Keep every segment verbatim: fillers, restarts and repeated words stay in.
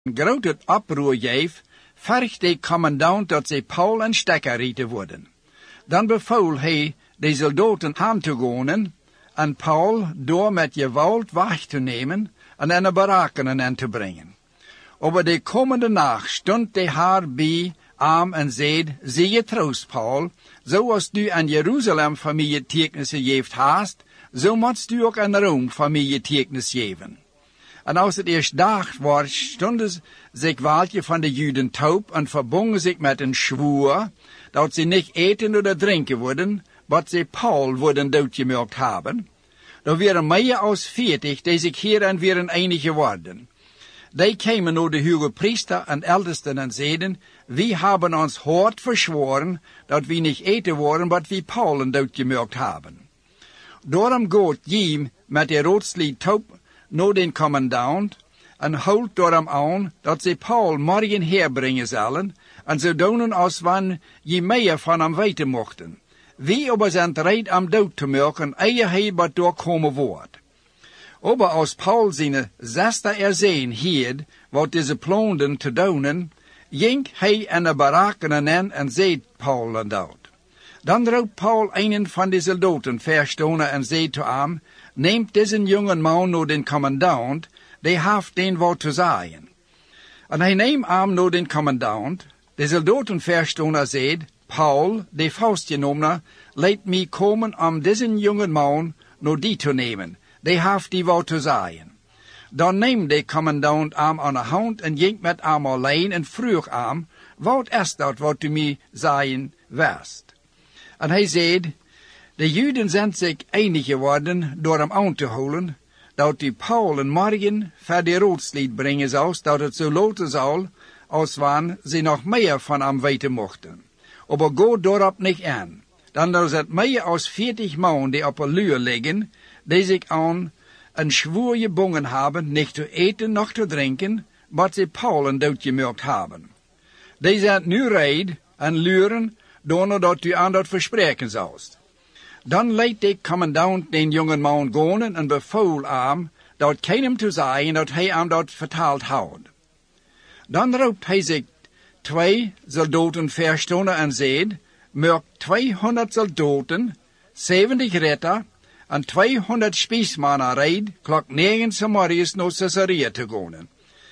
groot oproer geef, vergt de commandant dat zij Paul en stekker rieten worden. Dan bevoel hij de soldaten aan te gaan en Paul door met geweld weg te nemen en in de baraken aan te brengen. Over de komende nacht stond de Heer bij hem en zei, zie je troost, Paul, zoals du aan Jeruzalem van mij je tekenissen geeft haast, zo moet u ook aan Rome van mij je tekenis geven. En als het eerst dag was, stonden zich welke van de Juden taub en verbonden zich met een schwoer, dat ze niet eten of drinken worden, wat ze Paul worden doodgemerkt hebben. Er waren meer als veertig die zich hierin waren einig geworden. Die kwamen naar de hoge priester en ältesten en zeiden, wij hebben ons hard verzworen, dat we niet eten worden wat we Paul doodgemerkt hebben. Daarom gaat Jim met de roodslied taub naar den commandant en houdt door hem aan dat ze Paul morgen herbrengen zullen en zo doen als wanneer je meer van hem weten mochten. Wie aber zijn bereid hem dood te maken, eer hij wat doorkomen wordt. Aber als Paul zijn zesde erzeen hield wat deze ploonden te doen, ging hij in de baraken aan en zei Paul en dood. Dan roept Paul een van de soldaten verstonen en zei te hem, neemt deze jonge man naar den commandant, die heeft den wat te zeggen. En hij neemt hem naar den commandant, de soldaten verstonen zei, Paul, de vastgenomen, laat mij komen om deze jonge man naar die te nemen, die heeft die wat te zeggen. Dan neemt de commandant hem aan de hand en ging met hem alleen en vroeg hem, wat is dat wat u mij zeggen wist? En hij zei, de Juden zijn zich einig geworden door hem aan te houden, dat u Paul en morgen voor de roodslied brengen zou, dat het zo loten zal, als wanneer ze nog meer van hem weten mochten. Aber go daarop niet aan. Dan er zijn meer als veertig man die op een luur liggen, die zich aan een schwoer gebonden hebben, niet te eten noch te drinken, wat ze Paul doodgemerkt hebben. Die zijn nu reed en luren, door dat u aan dat verspreken zoust. Dan leidt de commandant den jongen man gaan en bevoel hem dat keinem te zeggen dat hij hem dat vertaald houdt. Dan roept hij zich twee soldaten verstonen en zei, merk tweehonderd soldaten, zeventig ritter en tweehonderd spiesmannen reid, klok negen 's morgens naar Caesarea te gaan.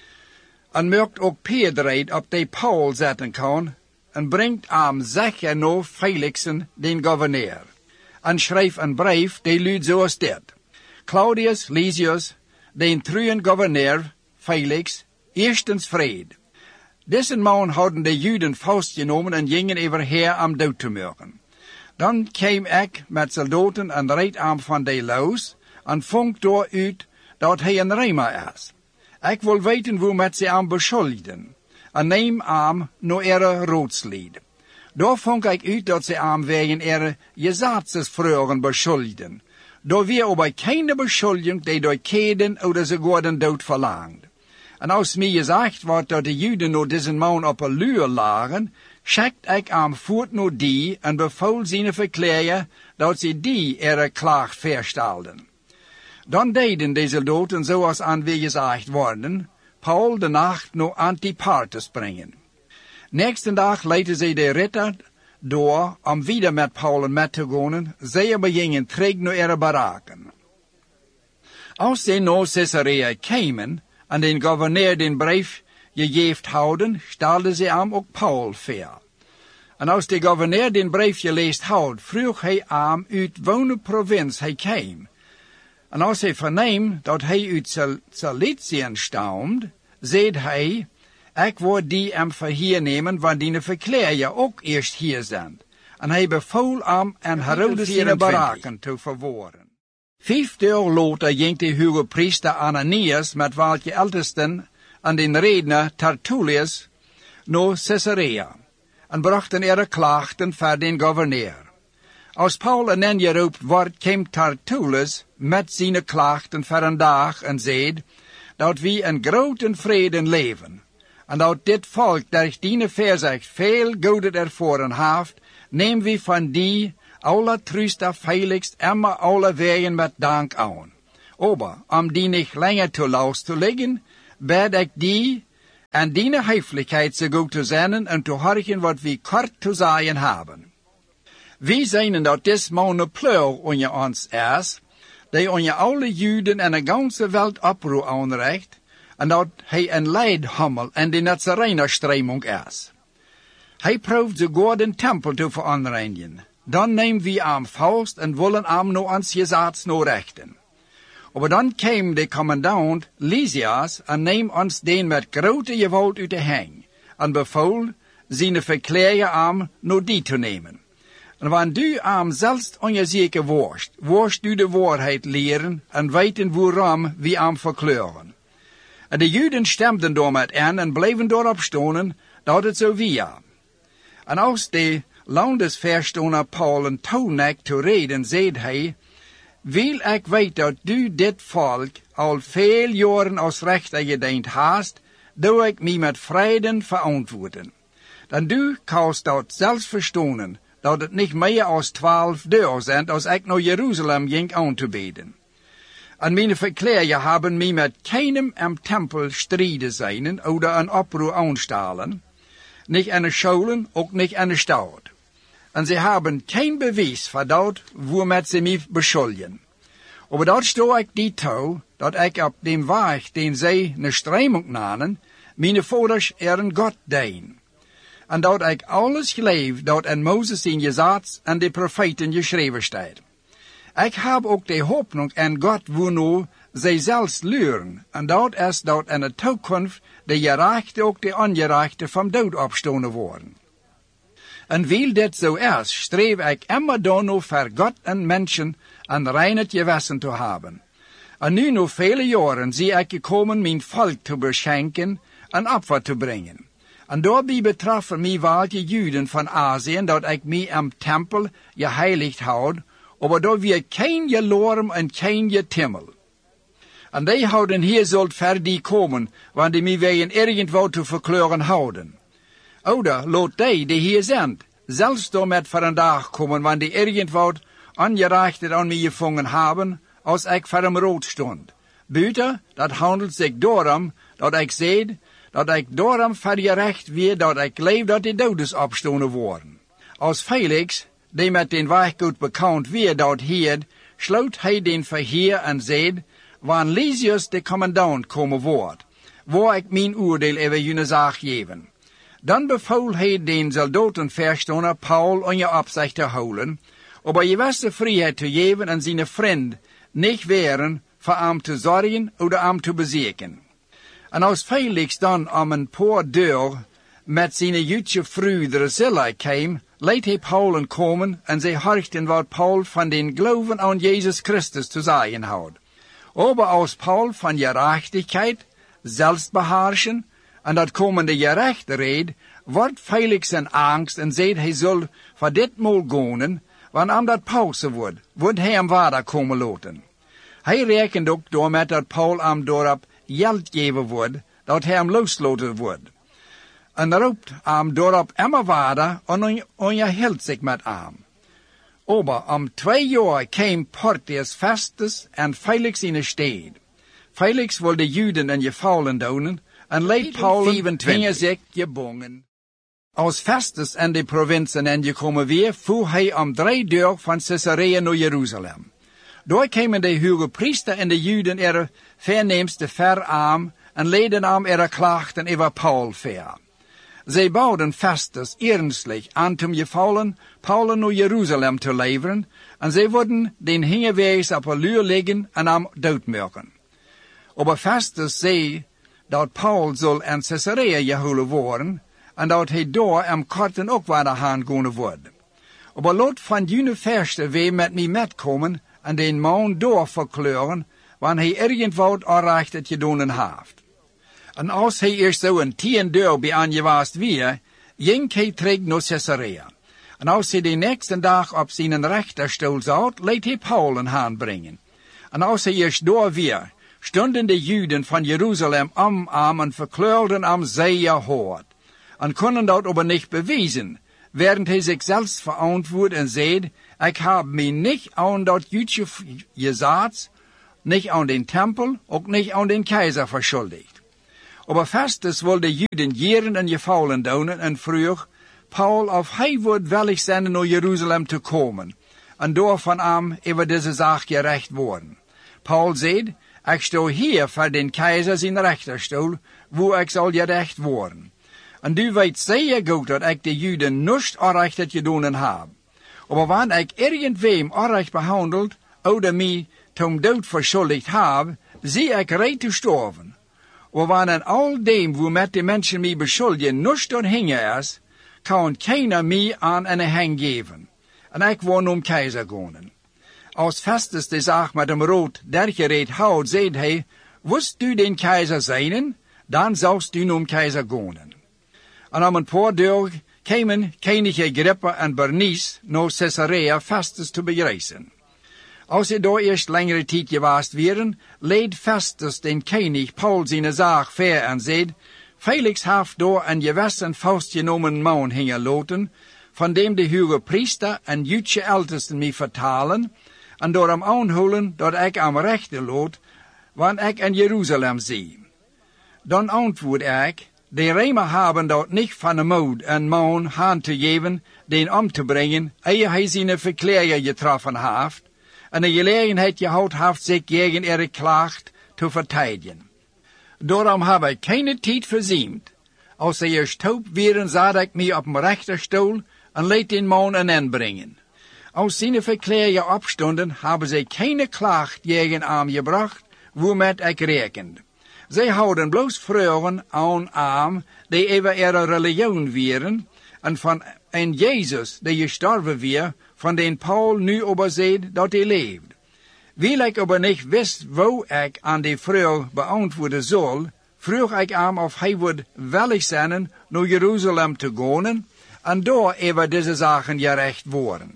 En merkt ook Peter reid op de Paul zetten kan, en brengt hem zeker naar Felixen, den gouverneur. En schrijft een brief, die luidt zoals dit. Claudius Lysias, den truien gouverneur, Felix, eerstens vrede. Deze man hadden de Juden vastgenomen en gingen overher om dood te maken. Dan kwam ik met soldaten en reed hem van de los en vond door uit dat hij een Rema is. Ik wil weten hoe met ze hem beschuldigden en neem hem naar ihre roodslied. Daar vond ik uit dat ze hem wegen ihre gezatzesvragen beschuldigden. Daar weer aber keine beschuldiging die door keden oder sogar den dood verlangt. En als mij gezegd wordt dat de Juden naar deze man op een luur lagen, schickt ik hem voort naar die en bevoel zijn verklaren dat ze die ihre klacht verstelden. Dan deden de soldaten zoals aan wie gezegd worden, Paul de nacht naar Antipatris brengen. Nächsten dag leidden ze de ritter door om wieder met Paul met te gaan, zij begingen terug naar ihre baraken. Als ze naar Caesarea kwamen, en den gouverneur den brief gegeven houden, stelden ze hem ook Paul voor. En als de gouverneur den brief gelezen had, vroeg hij hem uit welke provincie hij kwam. En als hij verneemt dat hij uit Ciliciën stamt, zei hij, ik word die hem verhier nemen, want die verklaren ook eerst hier zijn. En hij bevoel hem en Herodes zijn baraken te verwoorden. Vijf jaar later ging de hoge priester Ananias met welke ältesten en den redner Tertullius naar Caesarea en brachten ihre klachten voor den gouverneur. Als Paul en hen geroepen wordt, kwam Tertullus met zijn klachten voor een dag en zei dat we in grote vrede leven en dat dit volk der diene verzegt veel goede ervoren heeft, nemen we van die alle troost Felix immer alle wegen met dank aan. Aber, om die niet langer te los te leggen, bid ik die en dine heiflijkheid zo goed te zenden en te horchen wat we kort te zeggen hebben. We zijn dat dit man een pleur onder ons is, die onder alle Juden en de ganze wereld oproer aanricht, en dat hij een leidhammel en de Nazarenerstreming is. Hij proeft sogar den tempel te veranreinigen. Dan nemen we hem vast en willen hem nu ons gezag nog rechten. Maar dan kwam de commandant Lysias en neem ons den met grote geweld uit de hang, en beval zijn verkleger hem nog die te nemen. En wanneer du hem zelfs onzeker worst, worst du de waarheid leren en weten waarom we hem verkleuren. En de Juden stemden door met in en bleven doorop stonen dat het zo was. En als de landesverstoner Paul een toenek te reden, zei hij, wil ik weet dat du dit volk al veel jaren als rechter gediend hast, doe ik me met vrede verantwoorden. Dan du kanst dat zelfs verstonen, dat het niet meer als twaalf deur zijn als ik naar Jeruzalem ging aan te beden. En mijn verkleger hebben me met keinem am tempel strijden zijn, of een oproer aanstalen, niet in de scholen, ook niet in de stad. En ze hebben geen bewijs voor dat, waarmee ze mij beschuldigen. Maar dat stoor ik die toe, dat ik op dem weg, den zij een streming namen, mijn vaders er een God deen. En dat ik alles geloof dat in Mozes in gezag en de profeten geschreven staat. Ik heb ook de hoopning in God waarnoe zij zelfs leren, en dat is dat in de toekomst de gerechte ook de ongerechte van dood opstonen worden. En wil dit zo is, streef ik immer dan voor God en mensen een rein gewissen te hebben. En nu nog vele jaren zie ik gekomen mijn volk te beschenken en opfer te brengen. En daarbij betroffen mij welke Juden van Azië dat ik mij am tempel geheiligd houd, maar dat we geen gelorm en geen getimmel. En die houden hier zult verder komen, want die mij wegen irgendwo te verkleuren houden. Oder laat die die hier zijn, zelfs door met voor een dag komen, want die irgendwo ongerechtigd aan mij gevangen hebben, als ik voor hem rood stond. Buiten, dat handelt zich daarom, dat ik zei, dat ik daarom vergerecht weer, dat ik leef dat de dodes opstonen worden. Als Felix, die met den weg goed bekend weer dat hier, sloot hij den verheer en zei, wanneer Lysias de commandant komen wordt, waar ik mijn oordeel over jullie zaak geven. Dan beval hij den soldatenverstoner Paul om je op zich te houden, maar je gewisse vrijheid te geven en zijn vriend niet weren voor hem te zorgen of hem te bezeken. En als Felix dan om een paar deur met zijn Joodse vrouw Drusilla kwam, liet hij Paul komen en zij hoorden wat Paul van den geloven aan Jezus Christus te zeggen had. Aber als Paul van gerechtigheid, zelfbeheerschen en dat komende gerecht reed, wordt Felix in angst en zegt hij zal voor ditmaal gaan, want omdat pauze wordt, wordt hij hem vader komen laten. Hij rekent ook door met dat Paul hem doorop geld geven wordt, dat hij hem losloten wordt. En roept hem doorop immer vader en onderhield zich met hem. Aber om twee jaar kwam Portius Festus en Felix in de stad. Felix wilde de Juden en gevallen doen en leed Paul vijfentwintig zich gebonden. Als Festus en de provincie en gekomen weer, voer hij om drie deur van Caesarea naar Jeruzalem. Daar kwamen de hoge priester en de Juden er verneemste ver aan en leden aan er klachten over Paul ver. Zij bouwden Festus ernstlich aan te gevallen Paul naar Jeruzalem te leveren, en zij worden den hingewees op een luur liggen en hem doodmerken. Aber Festus zei dat Paul zal in Caesarea gehouden worden, en dat hij daar am korten ook weer gaan gaan worden. Aber laat van jullie verste weer met mij metkomen en den man door verkleuren, wanneer hij irgendwo aanrecht het gedaan heeft. En als hij eerst zo een tien deur bij aangewaast weer, ging hij terug naar Caesarea. En als hij de nächste dag op zijn rechterstoel zat, liet hij Paul een hand brengen. En als hij eerst door weer, stonden de Juden van Jeruzalem om hem en verkleurden hem zeer hard. En konden dat aber niet bewijzen, während hij zich zelfs verantwoord en zei, ik heb mij niet aan dat Joodse gezag, niet aan den tempel, ook niet aan den keizer verschuldigd. Aber Festus wilde de Juden jeren en gevouwen doen en vroeg Paul of hij wordt willig zijn naar Jeruzalem te komen en door van hem over deze zaak gerecht worden. Paul zei, ik sta hier voor den keizer zijn rechterstoel, waar ik zal gerecht worden. En du weet zeer goed dat ik de Juden niet onrecht gedaan heb. Aber wanneer ik irgendwem onrecht behandeld, oder mij tom dood verschuldigd heb, zie ik reed te sterven. Maar wanneer al dem, wo met de mensen mij beschuldigen, niet doorhingen is, kan keiner mij aan een hang geven. En ik wil om keizer gaan. Als Festus de zaak met hem rood dergereed houdt, zei hij, wist du den keizer zijn, dan zoust du om keizer gaan. En om een paar dagen kwamen koning Agrippa en Bernice naar Caesarea Festus te begrijzen. Als ze daar eerst langere tijd geweest waren, leed Festus den koning Paul zijn zaak ver en zei, Felix heeft daar een gewessen vastgenomen man hingen laten, van dem de hoge priester en Joodse ältesten mij vertalen, en door hem aanhouden dat ik hem rechten laat, wanneer ik in Jeruzalem zie. Dan antwoord ik, de Römer hebben dat niet van de moed een man hand te geven, den om te brengen, eer hij zijn verkleger getroffen heeft, en de gelegenheid gehad heeft zich tegen ihre klacht te verteidigen. Daarom heb ik keine tijd verziemd. Als ze eerst taub waren, zat ik mij op mijn rechterstoel en liet den man een inbrengen. Als zijn verkleger opstonden, hebben ze keine klacht tegen hem gebracht, waarmee ik rekende. Zij houden bloos vragen aan hem, die over ihre religion waren, en van een Jezus, die gestorven weer, van den Paul nu over zei dat hij leeft. Wil ik aber niet wist wo ik aan die vraag beantwoorden zal, vroeg ik hem of hij wordt willig zijn naar Jeruzalem te gaan en daar over deze zaken gerecht worden.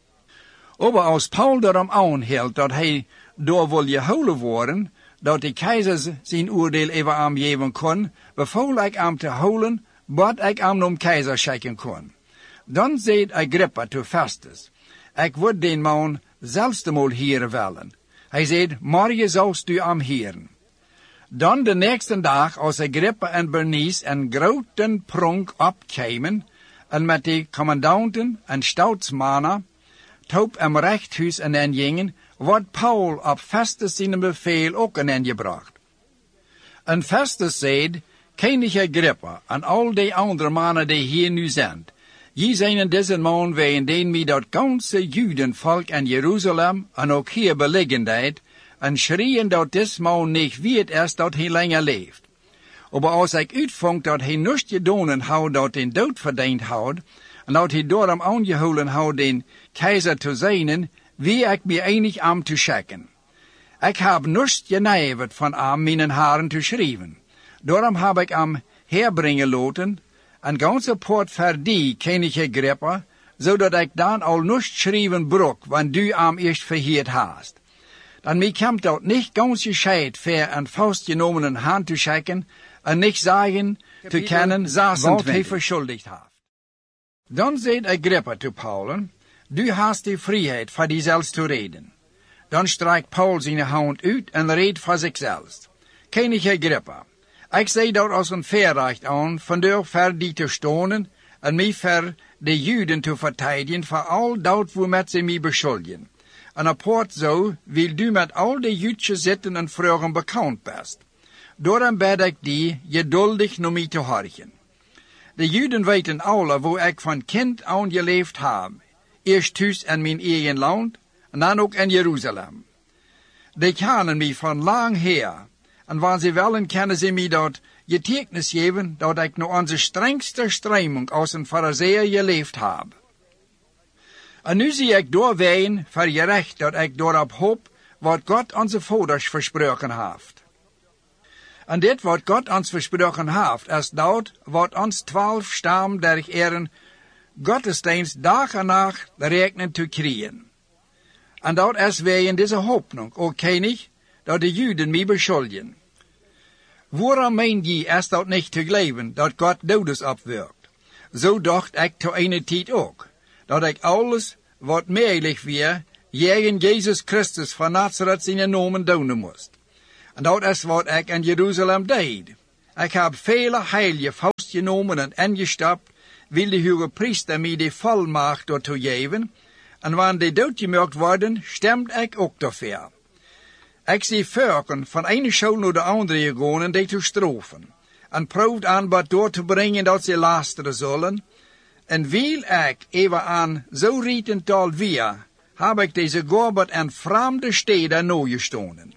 Aber als Paul daarom aanhield dat hij daar wil gehouden worden, dat de keizer zijn oordeel over hem geven kon, beval ik hem te houden, wat ik hem om keizer schikken kon. Dan zei Agrippa te Festus, ik word den man zelfstemol hier willen. Hij zei, morgen zoust u hem heren. Dan de nächste dag, als Agrippa en Bernice een grote pronk opkwamen, en met de commandanten en stoutsmannen, top em rechthuis en en gingen, wordt Paul op Festus zijn bevel ook en gebracht. En Festus zei, koning Agrippa en al die andere mannen die hier nu zijn, je zijn in deze man ween den mij dat ganse Judenvolk in Jeruzalem en ook hier beliggendheid, en schrien dat des man niet weet is dat hij langer leeft. Maar als ik uitvond dat hij niet gedaan houdt dat den dood verdiend houdt, en dat hij door hem aangehouden houdt den keizer te zijn, wie ik me enig am te schikken. Ik heb niet genijverd van am mijn haren te schrijven. Daarom heb ik hem herbrengen laten, en ganze poort voor die, koning Agrippa, zodat ik dan al niet schrijven brok, wanneer du am eerst verheerd hast. Dan mij komt dat niet ganz gescheit voor een vastgenomen hand te schikken, en niet zeggen te kennen, wat hij verschuldigd heeft. Dan zei Agrippa te Paul, du hast die vrijheid voor jezelf te reden. Dan strijkt Paul zijn hand uit en reed voor zichzelf. Koning Agrippa, ik zei dat als een verrecht aan, vandaar voor die te stonen en mij voor de Juden te verteidigen voor al dat waarmee ze mij beschuldigen. En apart zo wil du met al de Joodse zitten en vragen bekend best. Daarom bid ik die geduldig naar mij te horchen. De Juden weten alle waar ik van kind aan geleefd heb. Eerst thuis in mijn eigen land en dan ook in Jeruzalem. Die kennen mij van lang her. En wanneer ze willen, kunnen ze mij dat getekens geven dat ik naar onze strengste streming als een fariseer geleefd heb. En nu zie ik doorween voor je recht dat ik daarop hoop wat God onze vaders versproken heeft. En dit wat God ons versproken heeft, is dat wat ons twaalf stam der eren gottesdienst dag en nacht rekenen te krijgen. En dat is wij in deze hoopning, o koning, dat de Juden mij beschuldigen. Waarom meen je is dat niet te geloven, dat God dodes opwerkt? Zo dacht ik te ene tijd ook, dat ik alles wat mogelijk weer, tegen Jezus Christus van Nazareth zijn nomen doen moest. En dat is wat ik in Jeruzalem deed. Ik heb vele heilige vastgenomen en ingestapt, wil de hoge priester mij de volmacht daartoe geven, en wanneer die doodgemaakt worden, stemt ik ook daarvoor. Ik zie volken van ene school naar de andere gegaan en die te strofen, en proeft aan wat door te brengen dat ze lasteren zullen, en wil ik even aan zo rietental weer, heb ik deze gorbert en vreemde steden nogestonden.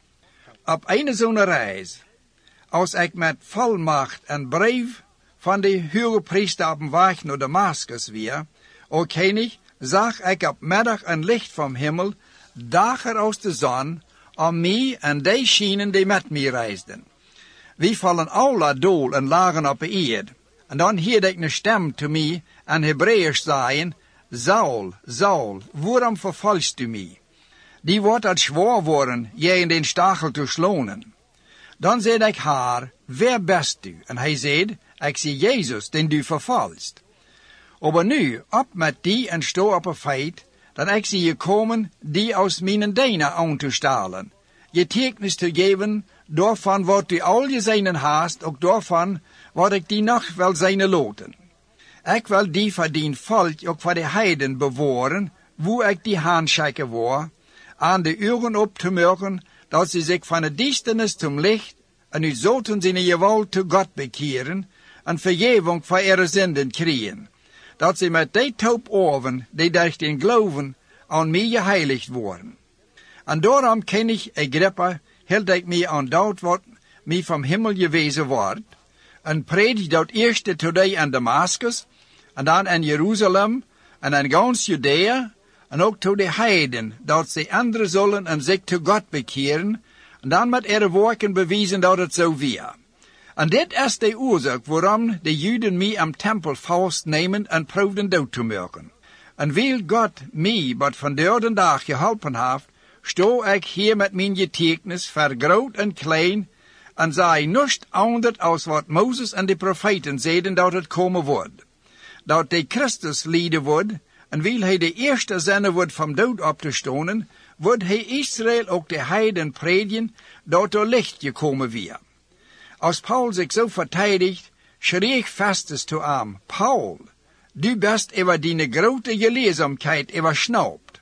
Op een zo'n reis, als ik met volmacht en brief van de hoge priester op weg naar Damascus weer, o König, zag ik op middag een licht van hemel, dager als de zon, om mij en die schienen die met mij reisden. We vallen alle dool en lagen op de eerd. En dan hoorde ik een stem te mij en Hebreeuws zeggen, Saul, Saul, waarom vervolgst u mij? Die wordt het zwaar worden, jij in den stachel te slonen. Dan zei ik haar, wer best u? En hij zei, ik zie Jezus, den du vervolgst. Maar nu, op met die en sto op een feit, dan ik zie je komen, die aus mijn dijnen aan te stalen. Je tekens te geven, daarvan wat u al je zijnen haast, ook daarvan wat ik die nog wel zijnen loten. Ik wil die van dien volk ook voor de heiden beworen, hoe ik die haanschikken wou, aan de uren op te merken, dat ze zich van de duisternis zum licht en uit zoten zijn geweld te God bekeren en vergeving voor ihre zinden krijgen. Dat ze met die taub oven, die durch den geloven, aan mij geheiligd worden. En daarom ken ik Agrippa, hield ik mij aan dat wat mij van hemel gewezen wordt, en predik dat eerste today in Damascus, en dan in Jeruzalem, en in gans Judea, en ook tot de heiden, dat ze anderen zullen en zich tot God bekeren, en dan met ihre werken bewijzen dat het zo weer. En dit is de oorzaak waarom de Juden mij am tempel vastnemen en proefden dood te maken. En wil God mij wat van de dag geholpen heeft, sto ik hier met mijn getuigenis voor groot en klein, en zei niets anders als wat Mozes en de profeten zeiden dat het komen wordt. Dat de Christus lijden wordt, en wil hij de eerste zender wordt van dood op te stonen, wordt hij Israël ook de heiden predigen, dat er licht gekomen weer. Als Paul zich zo verteidigt, schreef ik Festus toe aan, Paul, du best over die grote geleerdzaamheid overschnaupt.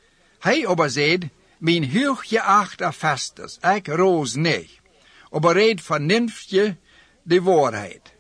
Hij aber zei, mijn hooggeachte Festus, ik roos niet, aber red vernünftig je de waarheid.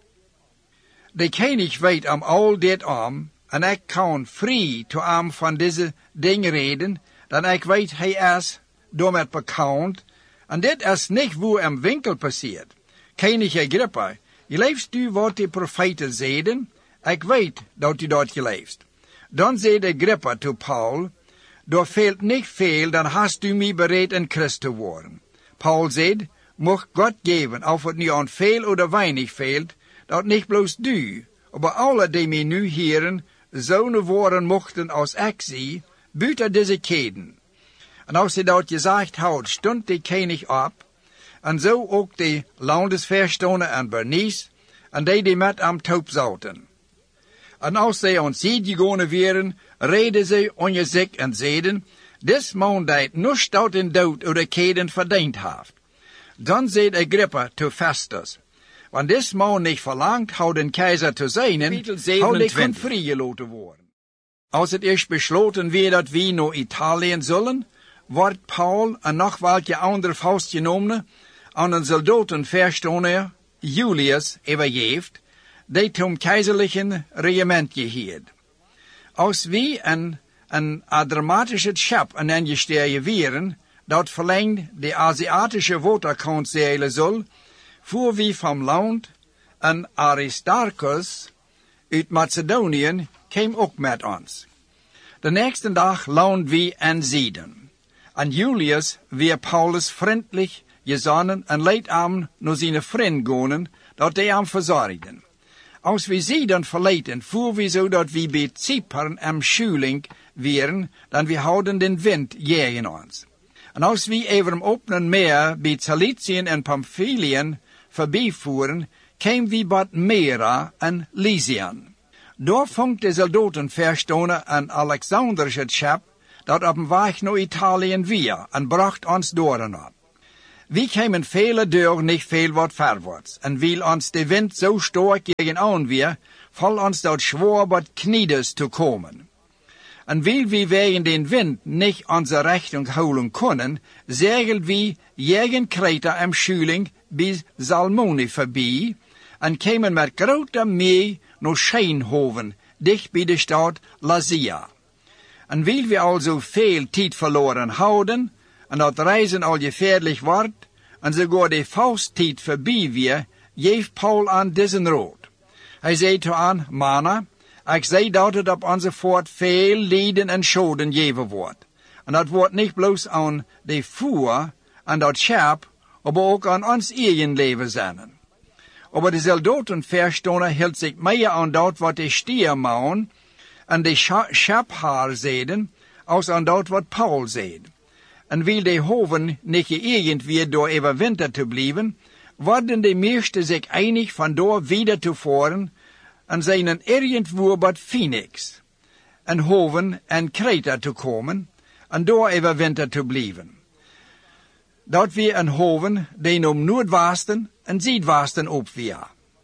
De König weet om al dit om, en ik kan vrij toe aan van deze dingen reden, dan ik weet hij is door met bekend, en dit is niet hoe een winkel passeert. König Agrippa, je leefst u wat de profeten zeiden, ik weet dat u dat geleefst. Dan zei Agrippa toe Paul, er veelt niet veel, dan hast u mij bereid een Christ te worden. Paul zei, mocht God geven, of het nu aan veel of weinig veelt, dat niet bloos du, maar alle die mij nu heren, zonen worden mochten als ik zie, buiten deze keden. En als hij dat gezegd had, stond de König op, en zo ook de landesverstoner en Bernice, en die die met hem taub zouden. En als zij ons ziet gegaan waren, reden zij onder zich en zeiden, dis man dat niets dat in dood of de keden verdiend heeft. Dan zei Agrippa to Festus, want dis man niet verlangt had een keizer te zijn, had hij kon vrijgelaten worden. Als het eerst besloten werd dat we naar Italië zullen, wordt Paul en nog welke andere vastgenomen aan een soldatenverstoner, Julius, overgeeft, die zum keizerlichen regiment gehield. Als we een, een dramatische schap en ingestegen waren, dat verlengt de Aziatische waterkant zeilen zal, voer we van land en Aristarchus uit Macedonië kwam ook met ons. De nächste dag land we in Sidon. En Julius weer Paulus vriendelijk gezonnen en leed hem naar zijn vriend gaan, dat hij hem verzorgden. Als we Sidon verlaten, voer we zo dat we bij Cypern am Schuling waren, dan we houden den wind tegen ons. En als we over hem openen meer bij Ciliciën en Pamphyliën voorbij voeren, kwamen we wat Mera en Lysian. Daar vond de soldatenverstoner een Alexanderische schap, dat op een weg naar Italië weer, en bracht ons door op. wie kämen vele deur niet veel wat verwaarts, en wil ons de wind zo sterk tegenaan weer, val ons dat schwoor wat kniedes te komen. En wil we wegen den wind niet onze richting houden kunnen, zegelen we jegen Kreta en Schuling bij Salmone voorbij, en kwamen met grote mee naar Schijnhoven, dicht bij de stad Lasea. En wil we also veel tijd verloren houden, en dat reizen al gevaarlijk wordt, en sogar de fausttijd voorbij weer, geeft Paul aan deze raad. Hij zei toe aan, mannen, ik zei dat het op onze voort veel lijden en schoden geven wordt. En dat wordt niet bloos aan de voer en dat schap, maar ook aan ons eigen leven zijn. Maar de soldaten verstonden hield zich meer aan dat wat de stiermaun en de schaphaar zeiden, als aan dat wat Paul zei. En wil de hoven niet geëgend weer door even winter te blijven, worden de meesten zich einig van door wieder te voeren en zijn een irgendwo bij Phoenix, en hoven en Kreta te komen, en door even winter te blijven. Dat weer een hoven, die om noordwesten en zuidwesten op weer.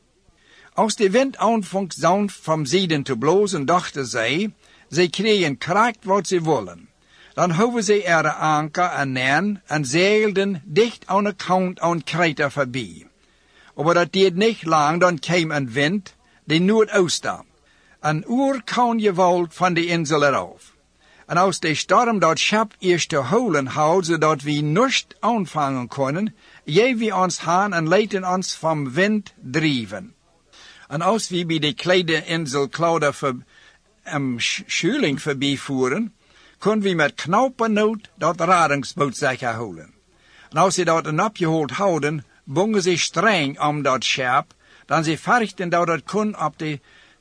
Als de wind aanvangt zout van zuiden te blozen, dachten zij, zij kregen kracht wat ze willen. Dan houden ze er anker en neer en zeilden dicht aan de kant aan Kreta voorbij. Maar dat deed niet lang, dan kwam een wind, de noordoosten, een uur kan je woud van de insel eraf. En als de storm dat schap eerst te houden houdt, zodat we niet aanvangen konden, jij we ons gaan en lieten ons van wind drijven. En als we bij de kleine insel Clauda voor, um, Schuling voorbij voeren, konden we met knaupernood dat radingsboot zeggen houden. En als ze dat een opgehold houden, bongen ze streng om dat schap, dan ze verchten dat het kon op de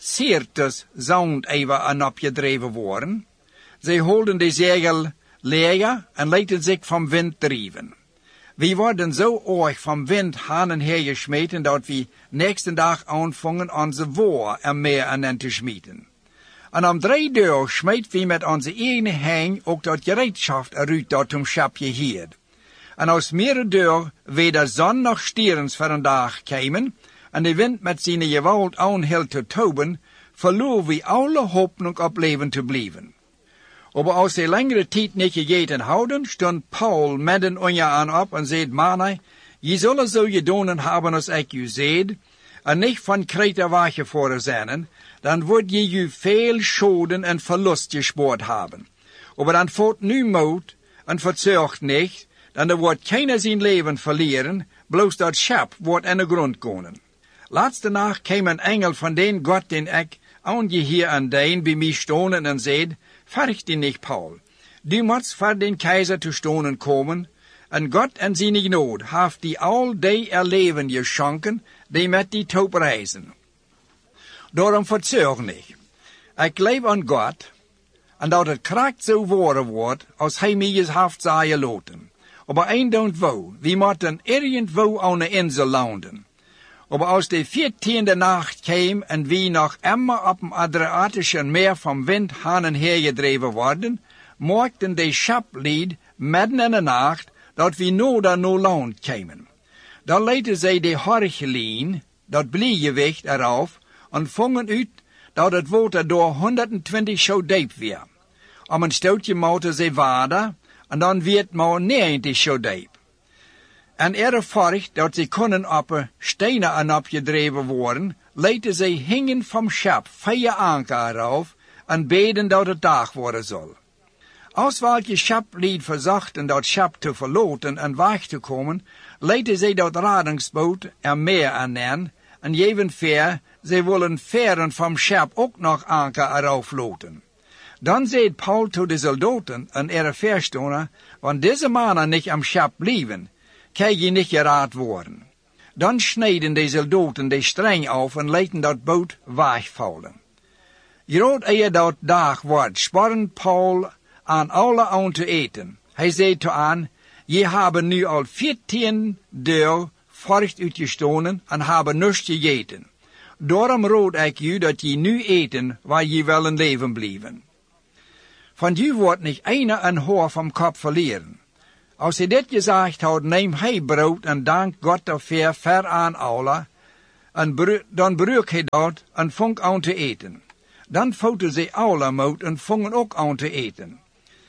Sirtes zound even een opgedreven worden. Ze holden de zegel leeg en lieten zich van wind drijven. We worden zo erg van wind heen en her gesmeten dat we nächste dag aanvangen onze woor er meer aan te smeten. En om drie uur smeet we met onze ene hang ook dat gereedschap eruit dat om schapje hield. En als meerdere deur weder zon nog stierens voor een dag kwamen, en de wind met zijn geweld aanhield te toben, verloor we alle hoop op leven te blijven. Maar als de langere tijd niet gegeten houden, stond Paul midden onder aan op en zei, mannen, je zullen zo gedonen hebben als ik u zei, en niet van Kreta weggevoerd zijn, dan wordt je je veel schoden en verlust gespoord hebben. Maar dan voert nu moed en verzorgt niet, dan er wordt keiner zijn leven verlieren, bloos dat schap wordt in de grond komen. Laatste nacht kwam een engel van den God den ik aangeheer aan deen bij mij stonden en zei, vergt die niet, Paul. Du moet voor den keizer te stonen komen, en God en zijn genood heeft die al die er leven geschonken, die met die top reizen. Daarom verzorg niet. Ik leef aan God, en dat het kracht zo worden wordt, als hij mij is heeft zaaien loten. Maar één don't wou, we moeten irgendwo aan de insel landen. Maar als de veertiende nacht kwam en we nog immer op een Adriatischen meer van wind heen en her gedreven worden, maakten de schaplied midden in de nacht dat we nooit naar land kwamen. Dan lieten zij de horgelien, dat bliegewicht eraf, en vongen uit dat het water door honderdtwintig zo diep weer. Om een stootje mochten ze water, en dan werd maar negentig zo diep. En er vorig dat ze konden op stenen aan opgedreven worden, lieten zij hingen van schap vier anker eraf en beden dat het dag worden zal. Als welke schaplied verzachten dat schap te verloten en weg te komen, lieten zij dat radingsboot er meer aan nemen, en evenveer, zij willen veren van schap ook nog anker eraf loten. Dan zei Paul tot de soldaten en er verstonden, want deze mannen niet am schap blijven, kan je niet geraad worden. Dan sneden de soldaten de streng af en lieten dat boot wegvallen. Groot eer dat dag wordt, sporren Paul aan alle aan te eten. Hij zei toe aan, je hebben nu al veertien deur voort uitgestonen en hebben niets gegeten. Daarom raad ik u dat je nu eten waar je wel in leven blijven. Van je wordt niet einer een haar van kop verlieren. Als hij dit gezegd had, neemt hij brood en dankt God daarvoor ver aan Allah. En bru- dan bruik hij dat en vong aan te eten. Dan voten ze alle mout en vongen ook aan te eten.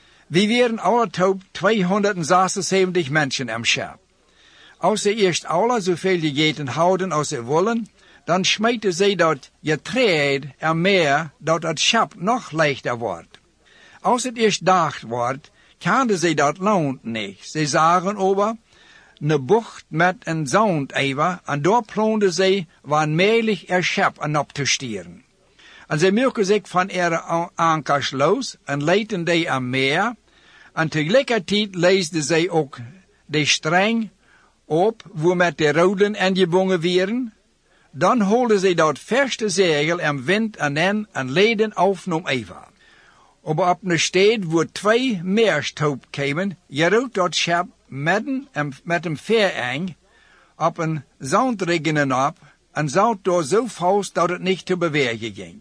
We waren alle top tweehonderdzesenzeventig mensen am schap. Als ze eerst alle zoveel gegeten houden als ze willen, dan smeten ze dat getreed er meer dat het schap nog lichter wordt. Als het eerst dag wordt, kenden ze dat loont niet. Ze zagen over een bocht met een zand even, en daar ploonden ze wanmelig er schap en op te stieren. En ze maken zich van ihre ankers los en leiden die aan meer, en tegelijkertijd leesden ze ook de streng op, wo met de roden en gebonden werden. Dan holden ze dat verste zegel en wind en en en leden aufnom even. Aber op een stad wo twee meerstoop kwamen, jeroot dat schap midden en met een veereng op een zandriggenen op en zout door zo vast dat het niet te bewegen ging.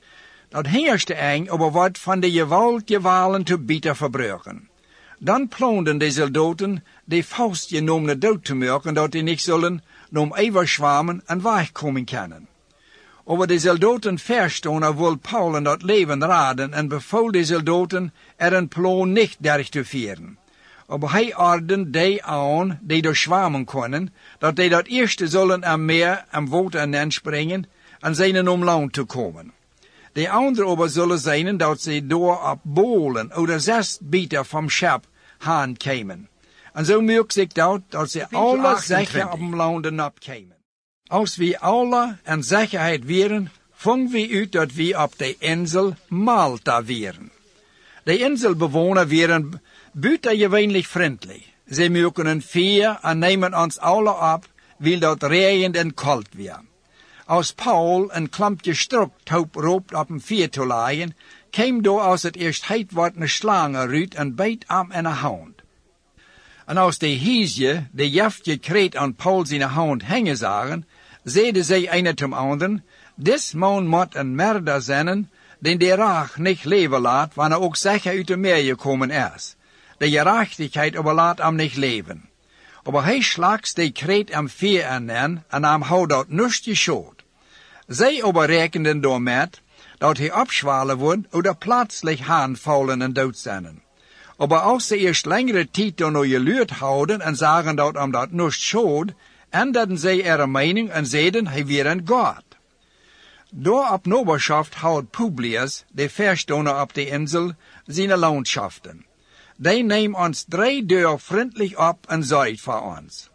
Dat hingerste eng aber wat van de gewalt gewalen te bitter verbruiken. Dan ploonden de soldaten de faust genomene dood te maken, dat die niet zullen nom overschwammen en wegkomen kunnen. Aber de soldaten verstonden wil Paul in dat leven raden en beval de soldaten er een plan niet derg te vieren. Aber hij ordende die aan die door schwammen konden, dat die dat eerste zullen er meer en water en springen en zijn om land te komen. De andere aber zullen zijn dat ze door op bolen of zes bieter van schap haan kwamen. En zo merkt zich dat dat ze alle zeker op landen opkwamen. Als we alle en zekerheid waren, vonden we uit dat we op de insel Malta waren. De inselbewoner waren buitengewoonlijk vriendelijk. Ze merken een veer en nemen ons alle op, wil dat regend en koud weer. Als Paul een klampje strukthoop roopt op een veer te laaien, kwam door als het eerst heet wordt een slang eruit en beet hem in de hand. En als de hiesje de jaftje kreet aan Paul zijn hand hangen zagen, zeiden zij een zum anderen, dis man moet een merder zijn, den de raag niet leven laat, wanneer ook zeker uit de meer gekomen is. De gerechtigheid aber laat hem niet leven. Aber hij slags de kreet am veer aan en hem houdt dat nust geschoot. Zij aber rekenden door met, dat hij opschwalen wordt, oder plötzlich aanvallen en dood zijn. Aber als ze eerst langere tijd dan nog geluurd houden en zagen dat hem dat nust schoot, änderten zij ihre mening en zeiden hij weer een God. Door op noberschaft houdt Publius, de verstoner op de insel, zijn landschaften. Die neemt ons drie deur vriendelijk op en zorgt voor ons.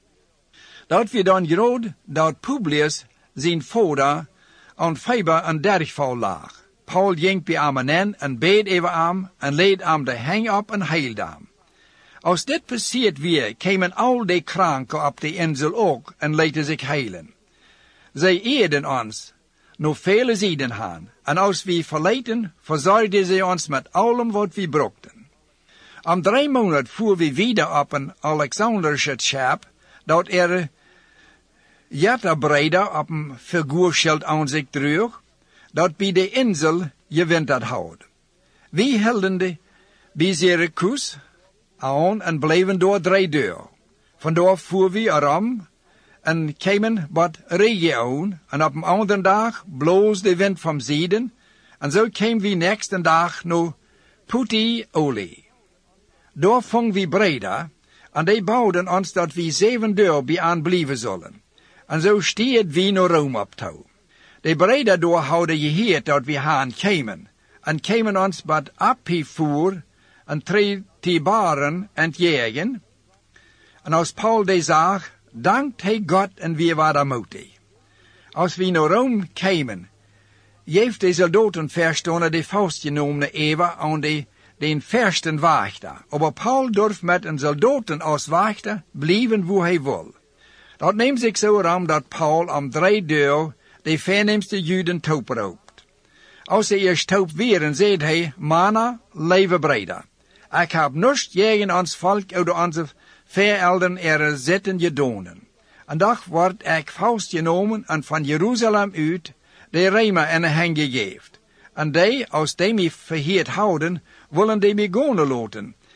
Dat we dan groot dat Publius zijn vader aan feber en dergval lag. Paul ging bij hem in en beed even hem en leed hem de hang op en heilde hem. Als dit passiert weer, kwamen al die kranken op de insel ook en lieten zich heilen. Zij eerden ons, nog vele zijden gaan, en als we verleten, verzorgden ze ons met allem wat we brokten. Om drie maanden voeren we wieder op een Alexanderische schip, dat er jetterbreider op een figuurschild aan zich droeg, dat bij de insel gewinterd houdt. We hielden de bij Syracuse aan en bleven door drie deur. Vandaar voeren we erom en kwamen wat regio en op een andere dag bloos de wind van zuiden en zo kwamen we nächste dag naar Puteoli. Daar vong we Breda en die bouwden ons dat we zeven deur bij aan blijven zullen. En zo steed we naar Rome op touw. De Breda door houden geheerd dat we haan kwamen en kwamen ons wat opgevoerd en tre te baren en te jagen. En als Paul die zag, dankt hij God en we waren moedig. Als we naar Rome kwamen, heeft de soldaten verstonden de faust genomen even aan de, den versten wachter. Aber Paul durft met een soldaten als wachter blijven waar hij wil. Dat neemt zich zo aan dat Paul om drie deur de voornaamste Juden toop roopt. Als ze eerst toop waren, zei hij, Mana, leven Breda. Ik heb nust tegen ons volk uit onze verelderen er zitten gedonen. En dag wordt ik vastgenomen en van Jeruzalem uit de Rema in de hang gegeven. En die, als die mij verheerd houden, willen die mij gaan laten.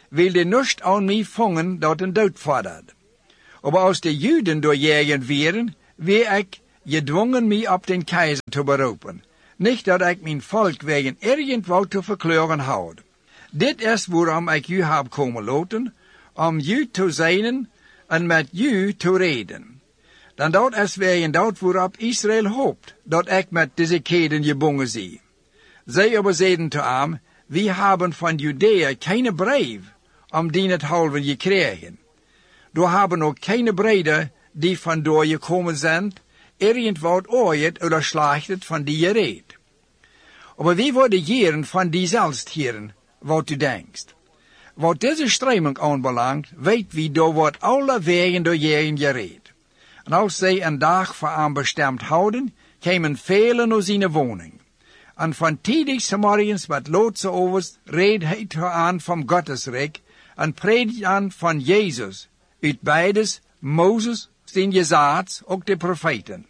wilde nicht an mij vangen dat een dood vordert. Aber als de Juden doorjagen wären, wie ik gedwongen mij op den keizer te beroepen. Niet dat ik mijn volk wegen irgendwo te verkleuren houd. Dit is waarom ik u heb komen laten, om u te zijn en met u te reden. Dan dat is wegen dat waarop Israël hoopt, dat ik met deze keden gebonden zie. Zij aber zeiden te hem, we hebben van Judea keine brief, om die het halven gekregen. Door hebben ook keine breder die van door gekomen zijn, irgendwo ooit oder slachtet van die gereed. Aber wie worden jaren van die zelfs heren, wat u denkt? Wat deze streming aanbelangt, weet wie door wordt alle wegen door jaren gereed. En als zij een dag voor aan bestemd houden, kwamen velen naar zijn woning. En van tidig 's morgens met loodse overst reed hij te aan van Gottesrijk en predikt aan van Jezus, uit beides, Mozes, zijn gezaad, ook de profeten.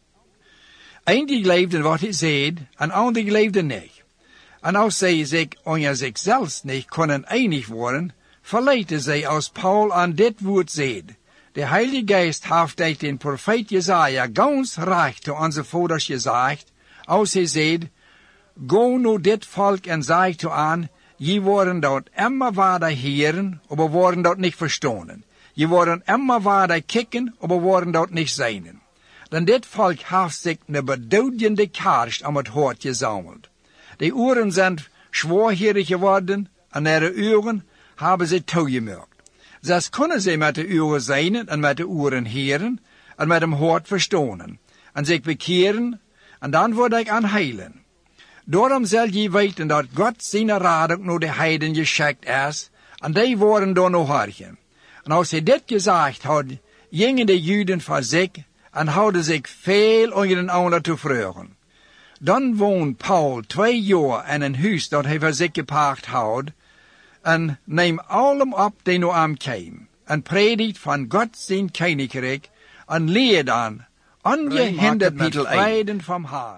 Eindelijk leefden wat hij zei, en anderen leefden niet. En als zij zich onder zichzelf niet konden einig worden, verleidden zij als Paul aan dit woord zei. De Heilige Geest heeft uit den profeet Jesaja ganz recht te onze vaders gezegd, als hij zei, go nu dit volk en zeg toe aan, je worden dat immer waarder heren, aber worden dat niet verstonen. Je worden immer waarder kicken, aber worden dat niet zijn. Dan dit volk heeft zich een beduidende kerst om het hoort gezameld. De uren zijn zwaarhierig geworden en naar de uren hebben ze toegemerkt. Zes kunnen ze met de uren zijn en met de uren heren en met hem hoort verstonen en zich bekeren en dan word ik aan heilen. Daarom zal je weten dat God zijn raad naar de heiden geschikt is en die worden door nog hargen. En als hij dit gezegd had, gingen de Juden voor zich en houden zich veel onder een ander te vragen. Dan woont Paul twee jaar in een huis dat hij voor zich gepacht houdt en neemt allem op die naar hem kwam en predikt van God zijn koninkrijk en leert dan ongehinderd met vreden van haar.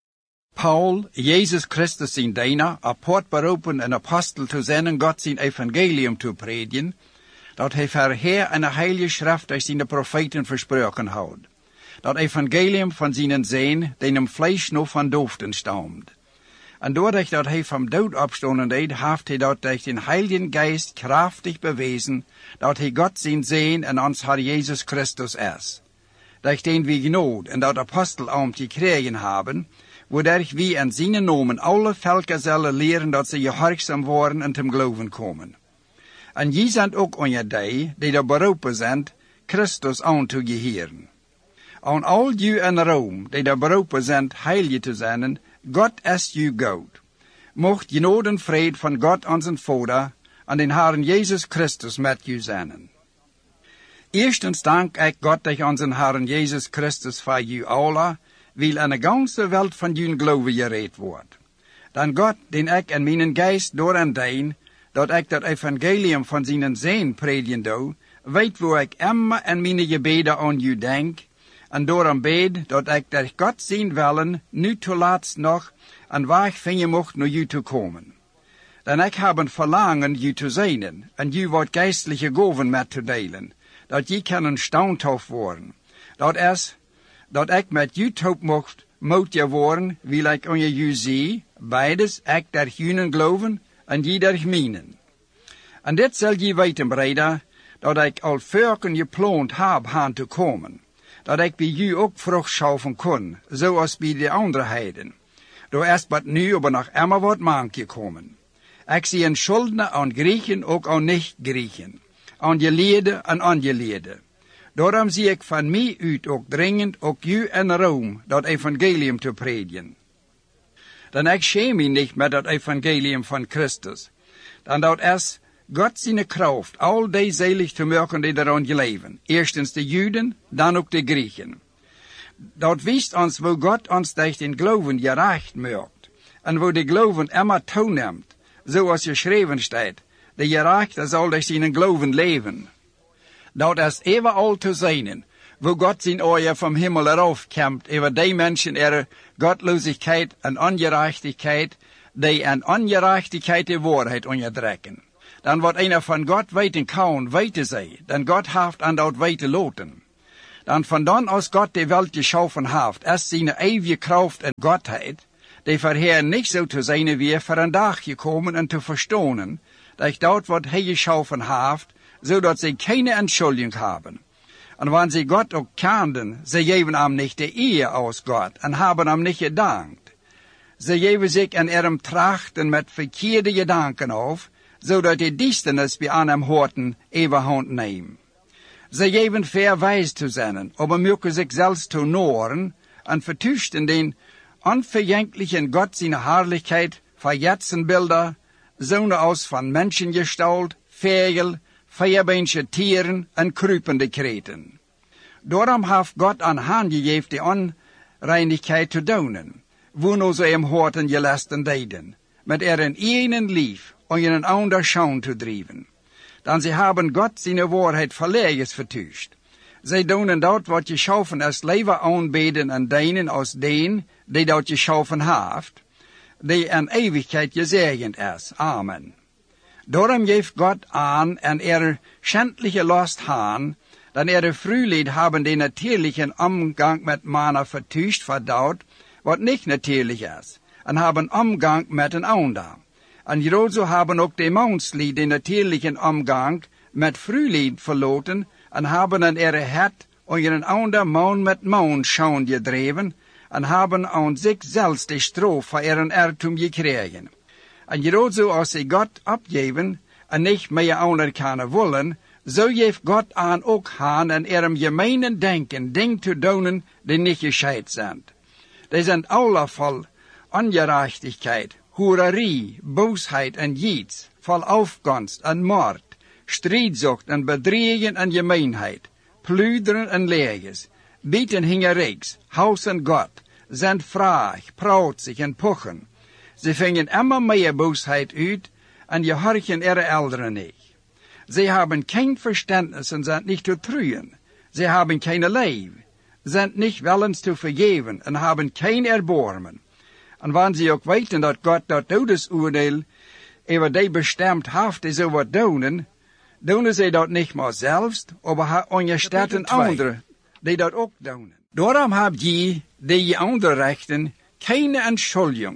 Paul, Jezus Christus zijn dienaar, apart beroepen en apostel te zijn en God zijn evangelium te prediken, dat hij verheer en de heilige schrift uit zijn profeten versproken houdt. Dat evangelium van zijn zijn, die hem vlees nog van doofden stamt. En doordat dat hij van dood opstonden deed, heeft hij dat durch den Heiligen Geist krachtig bewezen, dat hij God zijn zijn en ons Herr Jezus Christus is. Durch den we genod en dat apostelambt gekregen hebben, wodurch we in zijn nomen alle volken zullen leren dat ze gehorgzaam worden en ten geloven komen. En je zijn ook onder die, die er beroepen zijn, Christus aan te geheren. Aan al ju in Rome, die er beroepen zijn heilig te zijn, God is ju God. Mocht genode en vrede van God onze Vader en den Herrn Jezus Christus met ju zijn. Eerstens dank ik God durch onze Herrn Jezus Christus voor ju alle, wil in de ganze Welt van jullie geloven gereed wordt. Dan God, den ik in mijn geest door en dien, dat ik dat evangelium van zijn zeen prediken doe, weet waar ik immer in mijn gebeden aan u denk, en daarom bid dat ik door God zijn willen, nu te laatst nog, en weg vinden mocht naar u te komen. Dan ik heb een verlangen u te zijn, en u wat geestelijke gaven met te delen, dat je kan standhoud worden. Dat is, dat ik met u top mocht, moet je worden, wil ik onder u zie, beides ik der hunen geloven, en je der mijnen. En dit zal je weten, breder, dat ik al vorken gepland heb aan te komen, dat ik bij u ook vrucht schaffen kon, zoals bij de andere heiden. Door is maar nu aber nog immer wat mank gekomen. Ik zie een schuldner aan Griechen, ook aan niet-Griechen, aan geleerde en ongeleerde. Daarom zie ik van mij uit ook dringend, ook u in Rome, dat evangelium te prediken. Dan ik schäme mij niet met dat evangelium van Christus. Dan dat is God zijn kracht, al die zelig te maken die daaraan leven. Eerstens de Juden, dan ook de Griechen. Dat wist ons wo God ons durch den geloven gerecht maakt. En wo de geloven immer toeneemt, zoals geschreven staat, de gerechte zal durch zijn geloven leven. Dat is overal te zijn, wo God zijn oor vom Himmel eraf kämpft, over die mensen er Gottlosigkeit en ongerechtigkeit, die en ongerechtigkeit de waarheid onderdrukken. dan wordt einer van God weten kan, weten zij, dan God heeft aan dat weten loten. Dan van dan als God de welt geschaffen heeft, als zijn eeuwige kracht en Godheid, die verheer niet zo te zijn weer voor een dag gekomen en te verstonen, dat dat wat hij geschaffen heeft, zodat zij keine entschuldiging hebben. En wanneer zij God ook kenden, zij geven hem niet de eer als God en hebben hem niet gedankt. Zij geven zich en erem trachten met verkeerde gedanken af, zodat de duisternis bij aan hem hoorten overhand neemt. Zij geven verwijs te zijn, aber mögen zich zelfs te noren en vertuchten den unverjänglichen Gott seine Herrlichkeit, verjetzen Bilder, zonen aus van Menschengestalt, Vögel, vierbeensche Tieren en kruipende kreten. Daarom heeft God aan hen gegeven de onreinigheid te doen, wono ze hem hoorten gelasten deden, met er een enen lief en een ander schaun te drijven. Dan ze hebben God zijn waarheid verlegens vertuigd. Zij doen dat wat geschaffen als leven aanbeden en dienen als deen die dat geschaffen heeft, die in eeuwigheid gezegend is. Amen. Daarom geeft God aan en er schändliche last haan, dan er vroeger hebben de natuurlijke omgang met mannen vertuigd verdaut, wat niet natuurlijk is, en hebben omgang met een ander. En hierzo hebben ook de menslied de natuurlijke omgang met vroeger verloten, en hebben een er het en een ander man met man schaun gedreven, en hebben aan zichzelf de stroof voor er een ertum gekregen. En hierzo als ze God opgeven, en niet meer ander kunnen willen, zo geeft God aan ook aan en erem gemeenen denken, ding te doen die niet gescheid zijn. Die zijn allervol ongerechtigheid, hoererie, boosheid en jiets, vol afgunst en moord, strijdzucht en bedriegen en gemeenheid, plunderen en leges, bieten hingeriks, huis en God, zijn vraag, prautzig en pochen. Ze vingen immer meer boosheid uit en je horchen ihre Eltern nicht. Sie haben kein Verständnis und sind nicht zu trühen. Sie haben keine Liebe, sind nicht willens zu vergeben und haben kein Erbarmen. Und wenn sie auch weten, dass Gott das Todesurteil über die bestimmt hat, die so was tun, tun sie das nicht mal selbst, aber unterstützen andere, die das auch tun. Darum habt ihr, die je andere rechten, keine Entschuldigung.